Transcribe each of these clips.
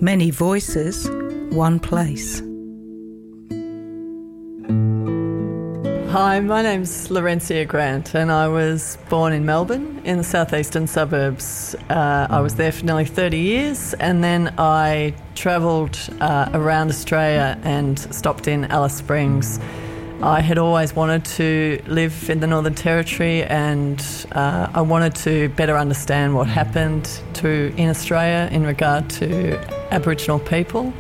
Many voices, one place. Hi, my name's Laurencia Grant and I was born in Melbourne in the southeastern suburbs. I was there for nearly 30 years and then I travelled around Australia and stopped in Alice Springs. I had always wanted to live in the Northern Territory and I wanted to better understand what happened in Australia in regard to Aboriginal people.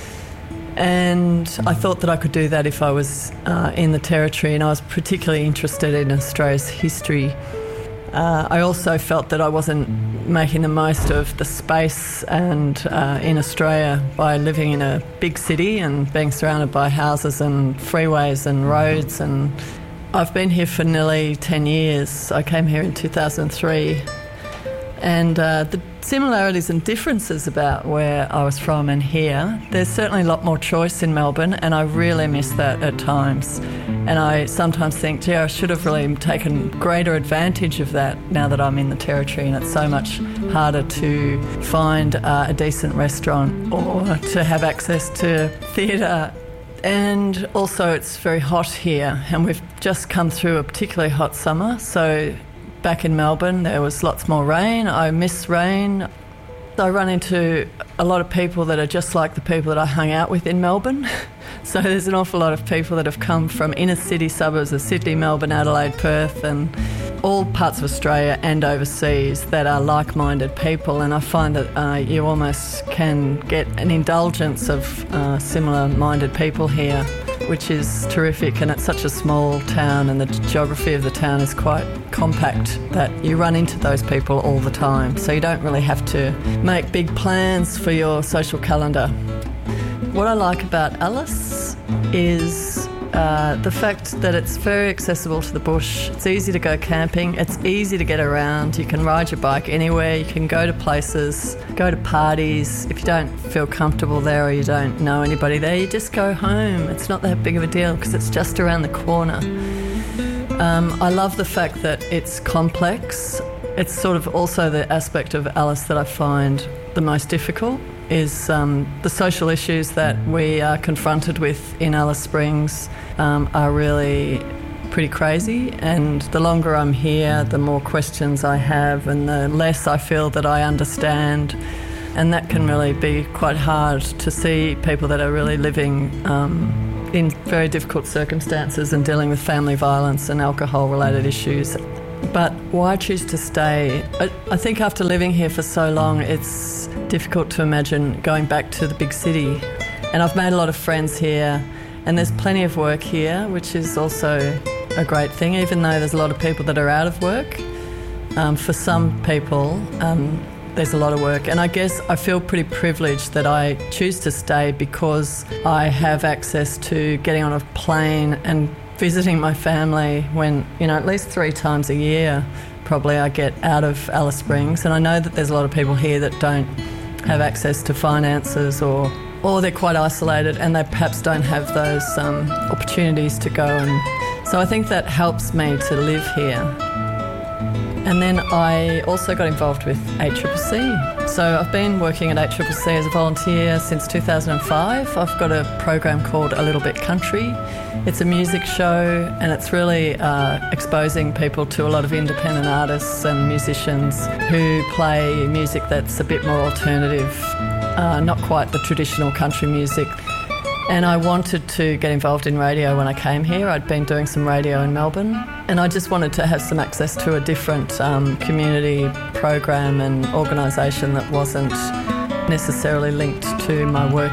And I thought that I could do that if I was in the Territory, and I was particularly interested in Australia's history. I also felt that I wasn't making the most of the space and in Australia by living in a big city and being surrounded by houses and freeways and roads. And I've been here for nearly 10 years. I came here in 2003. And the similarities and differences about where I was from and here, there's certainly a lot more choice in Melbourne, and I really miss that at times. And I sometimes think, gee, I should have really taken greater advantage of that now that I'm in the Territory, and it's so much harder to find a decent restaurant or to have access to theatre. And also it's very hot here, and we've just come through a particularly hot summer, so back in Melbourne, there was lots more rain. I miss rain. I run into a lot of people that are just like the people that I hung out with in Melbourne. So there's an awful lot of people that have come from inner city suburbs of Sydney, Melbourne, Adelaide, Perth, and all parts of Australia and overseas that are like-minded people. And I find that you almost can get an indulgence of similar-minded people here, which is terrific. And it's such a small town and the geography of the town is quite compact that you run into those people all the time. So you don't really have to make big plans for your social calendar. What I like about Alice is the fact that it's very accessible to the bush. It's easy to go camping. It's easy to get around. You can ride your bike anywhere. You can go to places, go to parties. If you don't feel comfortable there or you don't know anybody there, you just go home. It's not that big of a deal because it's just around the corner. I love the fact that it's complex. It's sort of also the aspect of Alice that I find the most difficult is the social issues that we are confronted with in Alice Springs are really pretty crazy, and the longer I'm here, the more questions I have and the less I feel that I understand, and that can really be quite hard to see people that are really living in very difficult circumstances and dealing with family violence and alcohol-related issues. But why choose to stay? I think after living here for so long, it's difficult to imagine going back to the big city. And I've made a lot of friends here, and there's plenty of work here, which is also a great thing, even though there's a lot of people that are out of work. For some people, there's a lot of work. And I guess I feel pretty privileged that I choose to stay because I have access to getting on a plane and visiting my family when, at least 3 times a year probably I get out of Alice Springs. And I know that there's a lot of people here that don't have access to finances or they're quite isolated and they perhaps don't have those opportunities to go. And so I think that helps me to live here. And then I also got involved with ACCC. So I've been working at ACCC as a volunteer since 2005. I've got a program called A Little Bit Country. It's a music show and it's really exposing people to a lot of independent artists and musicians who play music that's a bit more alternative, not quite the traditional country music. And I wanted to get involved in radio when I came here. I'd been doing some radio in Melbourne and I just wanted to have some access to a different community program and organisation that wasn't necessarily linked to my work